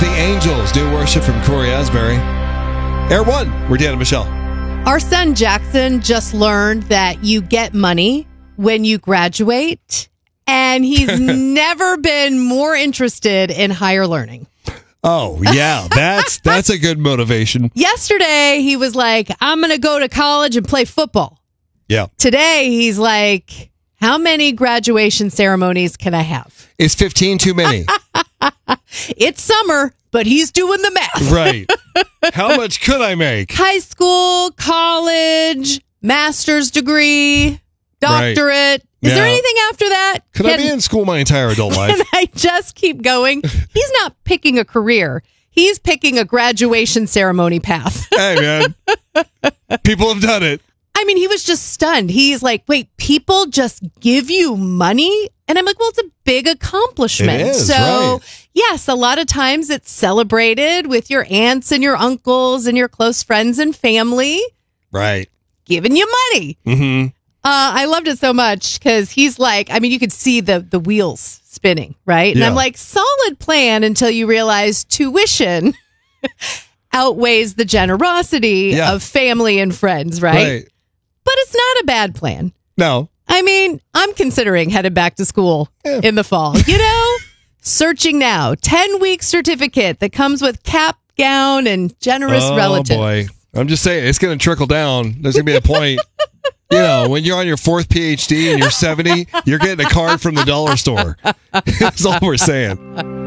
The Angels. New worship from Corey Asbury. Air One. We're Dan and Michelle. Our son Jackson just learned that you get money when you graduate, and he's never been more interested in higher learning. Oh, yeah. That's a good motivation. Yesterday, he was like, I'm going to go to college and play football. Yeah. Today, he's like, how many graduation ceremonies can I have? Is 15 too many? It's summer, but he's doing the math. Right. How much could I make? High school, college, master's degree, doctorate. Right. Is there Yeah. anything after that? Could I be in school my entire adult life? Can I just keep going? He's not picking a career. He's picking a graduation ceremony path. Hey, man. People have done it. I mean, he was just stunned. He's like, wait, people just give you money? And I'm like, well, it's a big accomplishment. It is, so, right. yes, a lot of times it's celebrated with your aunts and your uncles and your close friends and family Right. giving you money. Mm-hmm. I loved it so much because he's like, I mean, you could see the wheels spinning, right? And Yeah. I'm like, solid plan until you realize tuition outweighs the generosity Yeah. of family and friends, right? But it's not a bad plan. No. I mean, I'm considering headed back to school in the fall. You know, searching now. 10-week certificate that comes with cap, gown, and generous relatives. Oh, boy. I'm just saying, it's going to trickle down. There's going to be a point. You know, when you're on your fourth PhD and you're 70, you're getting a card from the dollar store. That's all we're saying.